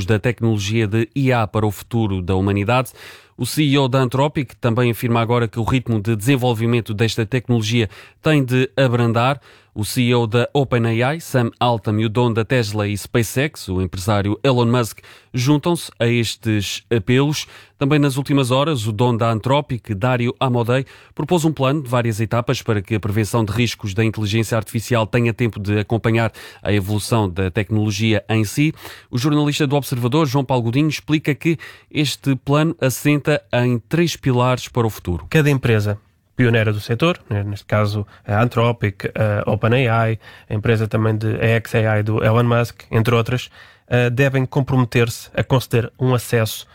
riscos da tecnologia de IA para o futuro da humanidade. O CEO da Anthropic também afirma agora que o ritmo de desenvolvimento desta tecnologia tem de abrandar. O CEO da OpenAI, Sam Altman, e o dono da Tesla e SpaceX, o empresário Elon Musk, juntam-se a estes apelos. Também nas últimas horas, o dono da Anthropic, Dario Amodei, propôs um plano de várias etapas para que a prevenção de riscos da inteligência artificial tenha tempo de acompanhar a evolução da tecnologia em si. O jornalista do Observador, João Paulo Godinho, explica que este plano assenta em 3 pilares para o futuro. Cada empresa pioneira do setor, neste caso a Anthropic, a OpenAI, a empresa também de xAI do Elon Musk, entre outras, devem comprometer-se a conceder um acesso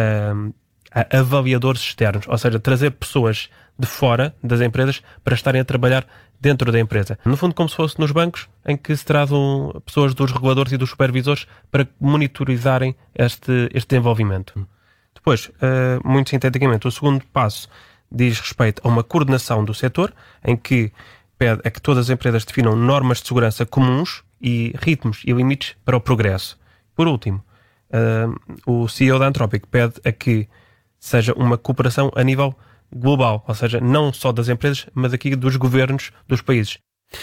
a avaliadores externos, ou seja, trazer pessoas de fora das empresas para estarem a trabalhar dentro da empresa. No fundo, como se fosse nos bancos, em que se trazem pessoas dos reguladores e dos supervisores para monitorizarem este desenvolvimento. Depois, muito sinteticamente, o segundo passo diz respeito a uma coordenação do setor, em que pede a que todas as empresas definam normas de segurança comuns e ritmos e limites para o progresso. Por último, o CEO da Anthropic pede a que seja uma cooperação a nível global, ou seja, não só das empresas, mas aqui dos governos dos países.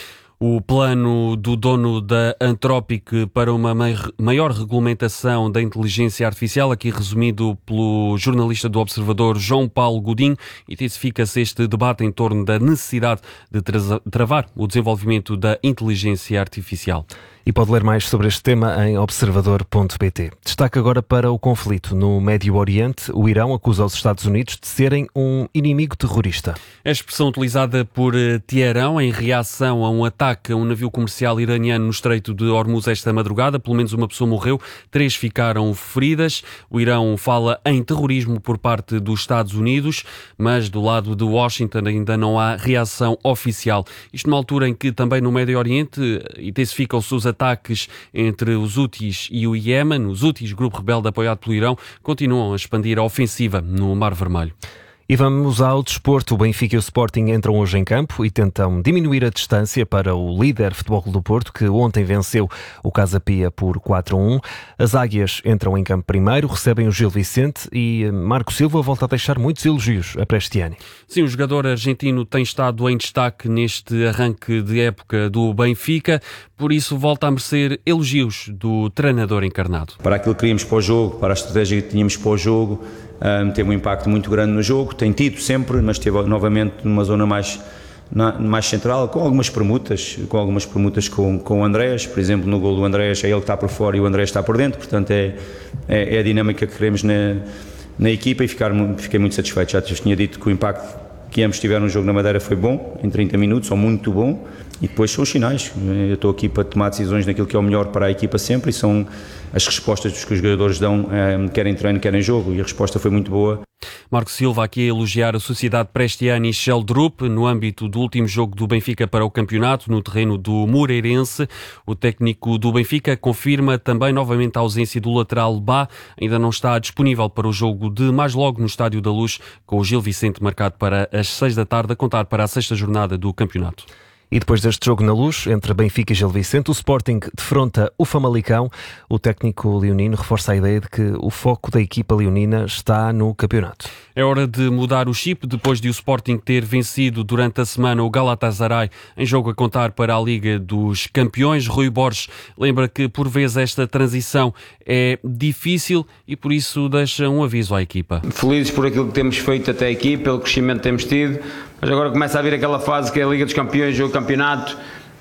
O plano do dono da Anthropic para uma maior regulamentação da inteligência artificial, aqui resumido pelo jornalista do Observador João Paulo Godinho, intensifica-se este debate em torno da necessidade de travar o desenvolvimento da inteligência artificial. E pode ler mais sobre este tema em observador.pt. Destaque agora para o conflito no Médio Oriente. O Irão acusa os Estados Unidos de serem um inimigo terrorista. A expressão utilizada por Teherão em reação a um ataque a um navio comercial iraniano no Estreito de Hormuz esta madrugada. Pelo menos uma pessoa morreu, 3 ficaram feridas. O Irão fala em terrorismo por parte dos Estados Unidos, mas do lado de Washington ainda não há reação oficial. Isto numa altura em que também no Médio Oriente intensificam-se os ataques entre os Houthis e o Iémen. Os Houthis, grupo rebelde apoiado pelo Irão, continuam a expandir a ofensiva no Mar Vermelho. E vamos ao desporto. O Benfica e o Sporting entram hoje em campo e tentam diminuir a distância para o líder Futebol Clube do Porto, que ontem venceu o Casa Pia por 4-1. As Águias entram em campo primeiro, recebem o Gil Vicente e Marco Silva volta a deixar muitos elogios a Prestiani. Sim, o jogador argentino tem estado em destaque neste arranque de época do Benfica, por isso volta a merecer elogios do treinador encarnado. Para aquilo que queríamos para o jogo, para a estratégia que tínhamos para o jogo, teve um impacto muito grande no jogo, tem tido sempre, mas esteve novamente numa zona mais central, com algumas permutas com o Andrés. Por exemplo, no gol do Andrés é ele que está por fora e o Andrés está por dentro, portanto é a dinâmica que queremos na equipa e fiquei muito satisfeito. Já tinha dito que o impacto que ambos tiveram no jogo na Madeira foi bom, em 30 minutos, ou muito bom, e depois são os sinais. Eu estou aqui para tomar decisões naquilo que é o melhor para a equipa sempre, e são as respostas que os jogadores dão, quer em treino, quer em jogo, e a resposta foi muito boa. Marco Silva aqui a elogiar a Sociedade Prestiani Sheldrup no âmbito do último jogo do Benfica para o campeonato, no terreno do Moreirense. O técnico do Benfica confirma também novamente a ausência do lateral Bá, ainda não está disponível para o jogo de mais logo no Estádio da Luz, com o Gil Vicente marcado para as 6 da tarde, a contar para a 6ª jornada do campeonato. E depois deste jogo na Luz, entre Benfica e Gil Vicente, o Sporting defronta o Famalicão. O técnico leonino reforça a ideia de que o foco da equipa leonina está no campeonato. É hora de mudar o chip, depois de o Sporting ter vencido durante a semana o Galatasaray em jogo a contar para a Liga dos Campeões. Rui Borges lembra que por vezes esta transição é difícil e por isso deixa um aviso à equipa. Felizes por aquilo que temos feito até aqui, pelo crescimento que temos tido, mas agora começa a vir aquela fase que é a Liga dos Campeões, o campeonato,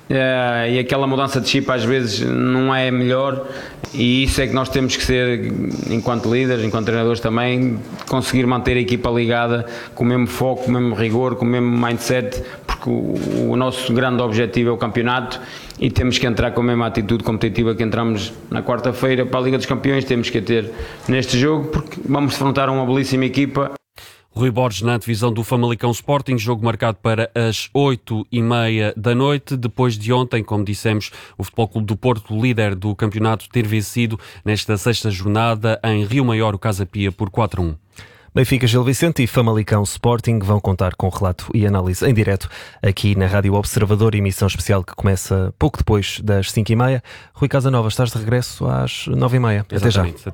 e aquela mudança de chip às vezes não é melhor, e isso é que nós temos que ser, enquanto líderes, enquanto treinadores também, conseguir manter a equipa ligada com o mesmo foco, com o mesmo rigor, com o mesmo mindset, porque o nosso grande objetivo é o campeonato e temos que entrar com a mesma atitude competitiva que entramos na quarta-feira para a Liga dos Campeões, temos que a ter neste jogo, porque vamos defrontar uma belíssima equipa. Rui Borges na divisão do Famalicão Sporting, jogo marcado para as 8h30 da noite, depois de ontem, como dissemos, o Futebol Clube do Porto, líder do campeonato, ter vencido nesta 6ª jornada em Rio Maior o Casa Pia por 4-1. Benfica, Gil Vicente e Famalicão Sporting vão contar com relato e análise em direto aqui na Rádio Observador, emissão especial que começa pouco depois das 5h30. Rui Casanova, estás de regresso às 9h30. Até já.